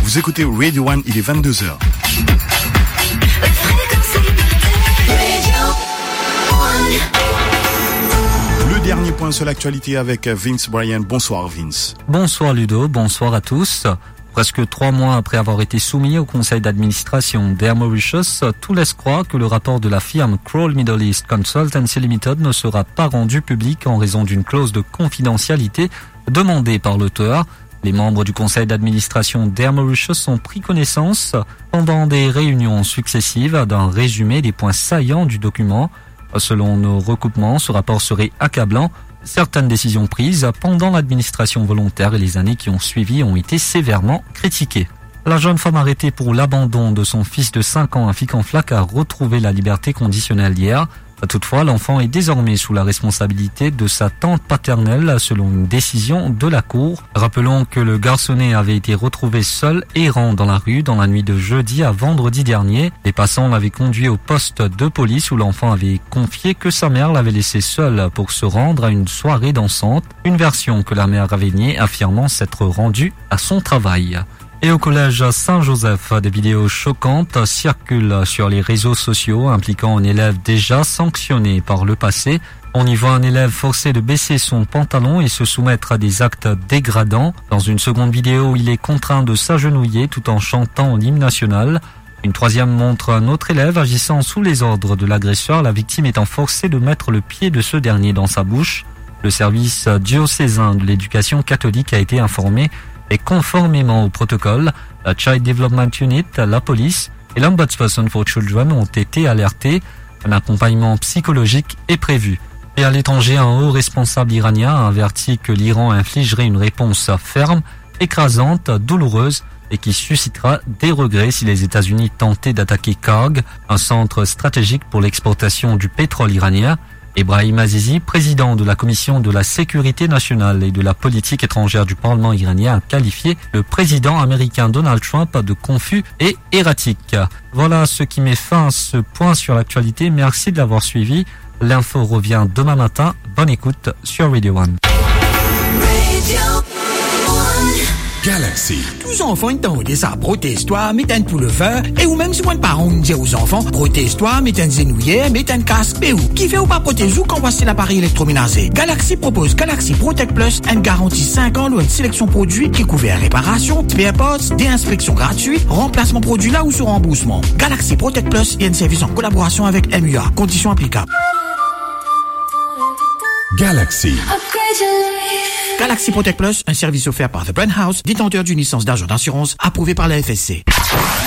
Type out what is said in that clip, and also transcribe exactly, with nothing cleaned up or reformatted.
Vous écoutez Radio One, il est vingt-deux heures. Le dernier point sur l'actualité avec Vince Bryan. Bonsoir Vince. Bonsoir Ludo, bonsoir à tous. Presque trois mois après avoir été soumis au conseil d'administration d'Air Mauritius, tout laisse croire que le rapport de la firme Kroll Middle East Consultancy Limited ne sera pas rendu public en raison d'une clause de confidentialité demandée par l'auteur. Les membres du conseil d'administration d'Air Mauritius ont pris connaissance pendant des réunions successives d'un résumé des points saillants du document. Selon nos recoupements, ce rapport serait accablant. Certaines décisions prises pendant l'administration volontaire et les années qui ont suivi ont été sévèrement critiquées. La jeune femme arrêtée pour l'abandon de son fils de cinq ans à Ficanflac a retrouvé la liberté conditionnelle hier. Toutefois, l'enfant est désormais sous la responsabilité de sa tante paternelle selon une décision de la cour. Rappelons que le garçonnet avait été retrouvé seul, errant dans la rue dans la nuit de jeudi à vendredi dernier. Les passants l'avaient conduit au poste de police où l'enfant avait confié que sa mère l'avait laissé seul pour se rendre à une soirée dansante. Une version que la mère avait niée, affirmant s'être rendue à son travail. Et au collège Saint-Joseph, des vidéos choquantes circulent sur les réseaux sociaux impliquant un élève déjà sanctionné par le passé. On y voit un élève forcé de baisser son pantalon et se soumettre à des actes dégradants. Dans une seconde vidéo, il est contraint de s'agenouiller tout en chantant l'hymne national. Une troisième montre un autre élève agissant sous les ordres de l'agresseur, la victime étant forcée de mettre le pied de ce dernier dans sa bouche. Le service diocésain de l'éducation catholique a été informé. Et conformément au protocole, la Child Development Unit, la police et l'Ombudsperson for Children ont été alertés. Un accompagnement psychologique est prévu. Et à l'étranger, un haut responsable iranien a averti que l'Iran infligerait une réponse ferme, écrasante, douloureuse et qui suscitera des regrets si les États-Unis tentaient d'attaquer Karg, un centre stratégique pour l'exportation du pétrole iranien. Ebrahim Azizi, président de la Commission de la sécurité nationale et de la politique étrangère du Parlement iranien, a qualifié le président américain Donald Trump de confus et erratique. Voilà ce qui met fin à ce point sur l'actualité. Merci de l'avoir suivi. L'info revient demain matin. Bonne écoute sur Radio One. Galaxy. Tous enfants entendent ça, protège-toi, mets un pour le feu, et ou même si un parent dit aux enfants, protège-toi, mets un zénouillère, mets un casque, mais où? Qui fait ou pas protéger quand voici l'appareil électroménager? Galaxy propose Galaxy Protect Plus, une garantie cinq ans ou une sélection produit qui couvre réparation, spare parts, des inspections gratuites, remplacement produit là ou sur remboursement. Galaxy Protect Plus est un service en collaboration avec M U A. Conditions applicables. Galaxy. Galaxy Protect Plus, un service offert par The Brand House, détenteur d'une licence d'agent d'assurance approuvée par la F S C.